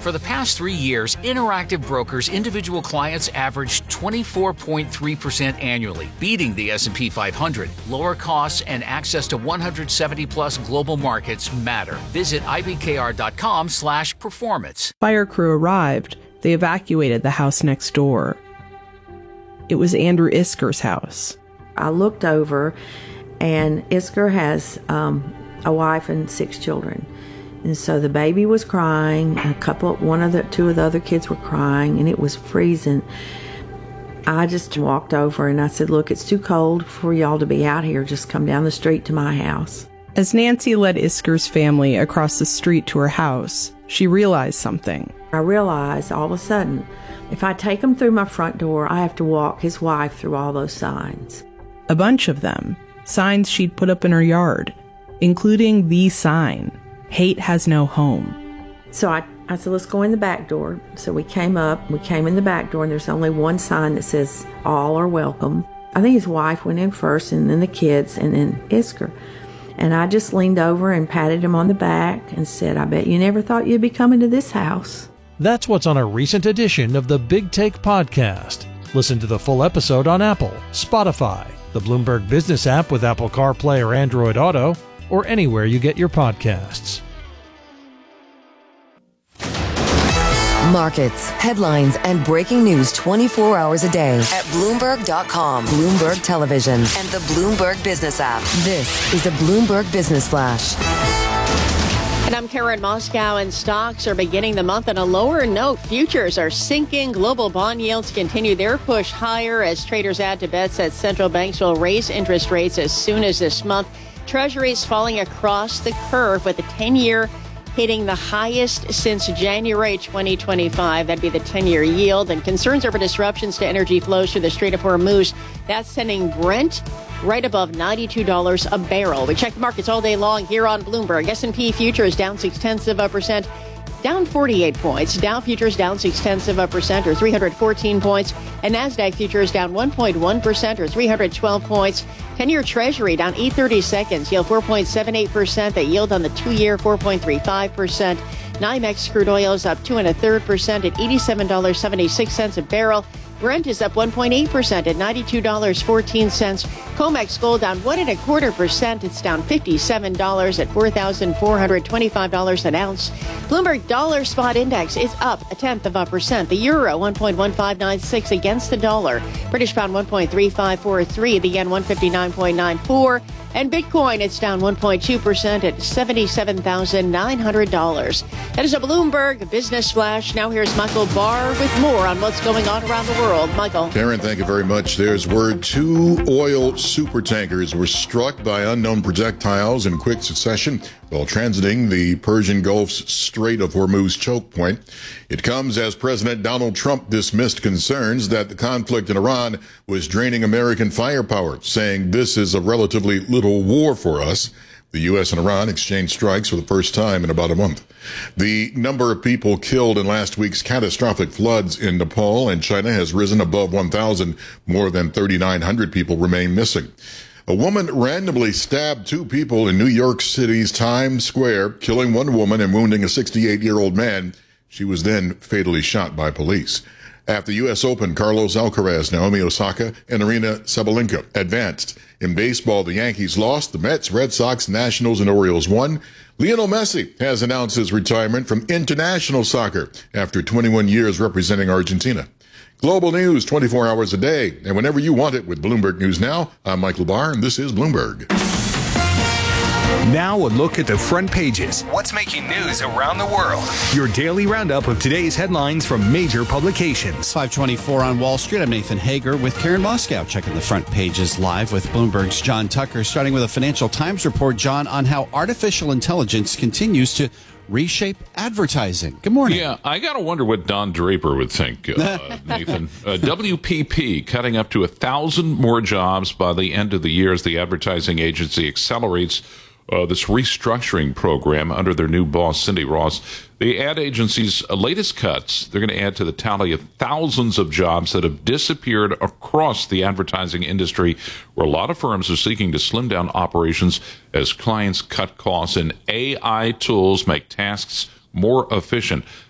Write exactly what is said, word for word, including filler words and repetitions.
For the past three years, Interactive Brokers individual clients averaged twenty-four point three percent annually, beating the S and P five hundred. Lower costs and access to one hundred seventy plus global markets matter. Visit I B K R dot com slash performance. Fire crew arrived. They evacuated the house next door. It was Andrew Isker's house. I looked over, and Isker has um, a wife and six children. And so the baby was crying, a couple, one of the, two of the other kids were crying, and it was freezing. I just walked over and I said, look, it's too cold for y'all to be out here. Just come down the street to my house. As Nancy led Isker's family across the street to her house, she realized something. I realized all of a sudden, if I take him through my front door, I have to walk his wife through all those signs. A bunch of them, signs she'd put up in her yard, including the sign, Hate Has No Home. So I, I said, let's go in the back door. So we came up, we came in the back door, and there's only one sign that says, all are welcome. I think his wife went in first, and then the kids, and then Isker. And I just leaned over and patted him on the back and said, I bet you never thought you'd be coming to this house. That's what's on a recent edition of the Big Take podcast. Listen to the full episode on Apple, Spotify, the Bloomberg Business app with Apple CarPlay or Android Auto, or anywhere you get your podcasts. Markets, headlines, and breaking news twenty-four hours a day at Bloomberg dot com, Bloomberg Television, and the Bloomberg Business app. This is a Bloomberg Business Flash. And I'm Karen Moscow, and stocks are beginning the month on a lower note. Futures are sinking. Global bond yields continue their push higher as traders add to bets that central banks will raise interest rates as soon as this month. Treasuries falling across the curve with the ten-year hitting the highest since January twenty twenty-five. That'd be the ten-year yield. And concerns over disruptions to energy flows through the Strait of Hormuz. That's sending Brent right above ninety-two dollars a barrel. We check the markets all day long here on Bloomberg. S and P futures down six-tenths of a percent, down forty-eight points. Dow futures down six-tenths of a percent, or three hundred fourteen points. And NASDAQ futures down one point one percent, or three hundred twelve points. ten-year Treasury down eight thirty-seconds, yield four point seven eight percent. The yield on the two-year, four point three five percent. NYMEX crude oil is up two and a third percent at eighty-seven dollars and seventy-six cents a barrel. Brent is up one point eight percent at ninety-two dollars and fourteen cents. COMEX gold down one and a quarter percent. It's down fifty-seven dollars at four thousand four hundred twenty-five dollars an ounce. Bloomberg Dollar Spot Index is up a tenth of a percent. The euro one point one five nine six against the dollar. British pound one point three five four three. The yen one fifty-nine point nine four. And Bitcoin, it's down one point two percent at seventy-seven thousand nine hundred dollars. That is a Bloomberg Business Flash. Now here's Michael Barr with more on what's going on around the world. Michael. Karen, thank you very much. There's word two oil supertankers were struck by unknown projectiles in quick succession while transiting the Persian Gulf's Strait of Hormuz choke point. It comes as President Donald Trump dismissed concerns that the conflict in Iran was draining American firepower, saying this is a relatively little war for us. The U S and Iran exchanged strikes for the first time in about a month. The number of people killed in last week's catastrophic floods in Nepal and China has risen above one thousand. More than thirty-nine hundred people remain missing. A woman randomly stabbed two people in New York City's Times Square, killing one woman and wounding a sixty-eight-year-old man. She was then fatally shot by police. At the U S Open, Carlos Alcaraz, Naomi Osaka, and Arina Sabalenka advanced. In baseball, the Yankees lost. The Mets, Red Sox, Nationals, and Orioles won. Lionel Messi has announced his retirement from international soccer after twenty-one years representing Argentina. Global news twenty-four hours a day, and whenever you want it with Bloomberg News Now. I'm Michael Barr, and this is Bloomberg. Now a look at the front pages. What's making news around the world? Your daily roundup of today's headlines from major publications. five twenty-four on Wall Street. I'm Nathan Hager with Karen Moscow, checking the front pages live with Bloomberg's John Tucker, starting with a Financial Times report, John, on how artificial intelligence continues to reshape advertising. Good morning. Yeah, I got to wonder what Don Draper would think, uh, Nathan. Uh, W P P cutting up to a thousand more jobs by the end of the year as the advertising agency accelerates Uh, this restructuring program under their new boss, Cindy Ross. The ad agency's latest cuts, they're going to add to the tally of thousands of jobs that have disappeared across the advertising industry, where a lot of firms are seeking to slim down operations as clients cut costs and A I tools make tasks more efficient.